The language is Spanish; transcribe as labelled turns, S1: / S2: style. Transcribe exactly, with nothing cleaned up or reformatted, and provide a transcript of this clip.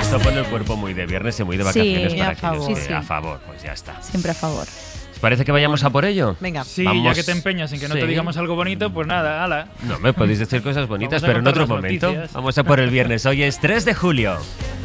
S1: Esto pone el cuerpo muy de viernes y muy de vacaciones
S2: Sí,
S1: para
S2: a favor.
S1: aquellos
S2: Sí,
S1: que-
S2: sí.
S1: a favor, pues ya está.
S2: Siempre a favor.
S1: ¿Os parece que vayamos a por ello?
S3: Venga.
S4: Sí,
S1: Vamos.
S4: ya que te empeñas en que no
S1: Sí.
S4: te digamos algo bonito, pues nada, ala.
S1: No, me podéis decir cosas bonitas,
S4: Vamos a
S1: pero en
S4: contar
S1: otro
S4: las
S1: momento.
S4: noticias.
S1: Vamos a por el viernes. Hoy es tres de julio.